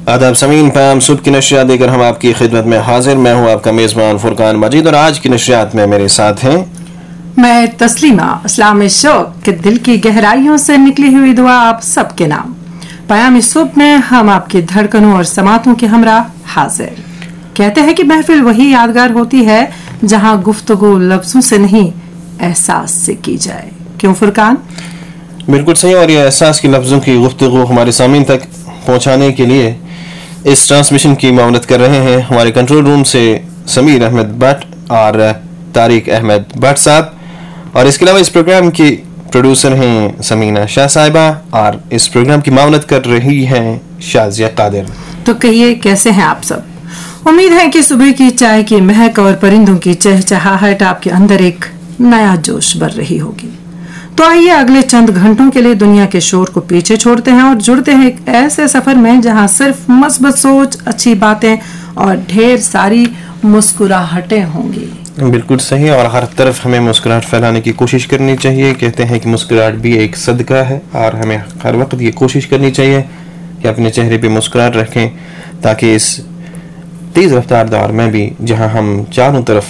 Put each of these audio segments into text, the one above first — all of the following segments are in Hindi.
आदाब समीन, पैम सुबह की नशरियात देकर हम आपकी खिदमत में हाजिर। मैं हूँ आपका मेज़बान फुरकान मजीद और आज की नशरियात में मेरे साथ हैं मैं तस्लीमा। इस्लामी शौक के दिल की गहराइयों से निकली हुई दुआ आप सबके नाम। पयाम सुबह में हम आपकी धड़कनों और समातों के हमरा हाजिर। कहते हैं कि महफिल वही यादगार होती है जहाँ गुफ्तगू लफ्जों से नहीं एहसास से की जाए। क्यों फुरकान? बिल्कुल सही। और ये एहसास की लफ्ज़ों की गुफ्तगू हमारे सामीन तक पहुँचाने के लिए इस ट्रांसमिशन की मावनत कर रहे हैं हमारे कंट्रोल रूम से समीर अहमद भट्ट और तारिक अहमद भट्ट साहब, और इसके अलावा इस प्रोग्राम की प्रोड्यूसर हैं समीना शाह साहिबा और इस प्रोग्राम की मावनत कर रही हैं शाजिया कादिर। तो कहिए, कैसे हैं आप सब? उम्मीद है कि सुबह की चाय की महक और परिंदों की चहचहाहट आपके अंदर एक नया जोश भर रही होगी। तो आइए अगले चंद घंटों के लिए दुनिया के शोर को पीछे छोड़ते हैं और जुड़ते हैं एक ऐसे सफर में जहां सिर्फ मस्बत सोच, अच्छी बातें और ढेर सारी मुस्कुराहटें होंगी। बिल्कुल सही। और हर तरफ हमें मुस्कुराहट फैलाने की कोशिश करनी चाहिए। कहते हैं कि मुस्कुराहट भी एक सदका है और हमें हर वक्त ये कोशिश करनी चाहिए कि अपने चेहरे पे मुस्कुराहट रखें, ताकि इस तेज़ रफ्तार दौर में भी जहां हम चारों तरफ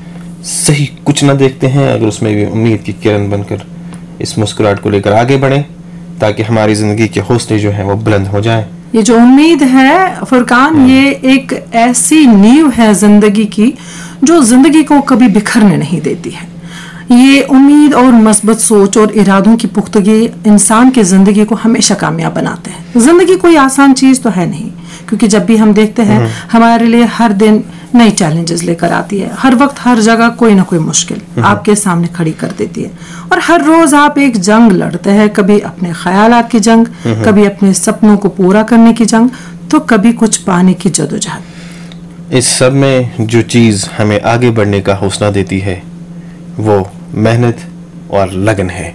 सही कुछ न देखते हैं, अगर उसमें भी उम्मीद की किरण बनकर इस मुस्कुराहट को लेकर आगे बढ़ें, ताकि हमारी ज़िंदगी के हौसले जो हैं वो बुलंद हो जाएं। ये जो उम्मीद है फुरकान, ये एक ऐसी नींव है जिंदगी की जो जिंदगी को कभी बिखरने नहीं देती है। ये उम्मीद और मस्बत सोच और इरादों की पुख्तगी इंसान की जिंदगी को हमेशा कामयाब बनाते हैं। जिंदगी कोई आसान चीज तो है नहीं, क्योंकि जब भी हम देखते हैं हमारे लिए हर दिन नई चैलेंजेस लेकर आती है। हर वक्त हर जगह कोई ना कोई मुश्किल आपके सामने खड़ी कर देती है और हर रोज आप एक जंग लड़ते हैं। कभी अपने ख्यालात की जंग, कभी अपने सपनों को पूरा करने की जंग, तो कभी कुछ पाने की जदोजहद। इस सब में जो चीज़ हमें आगे बढ़ने का हौसला देती है वो मेहनत और लगन है।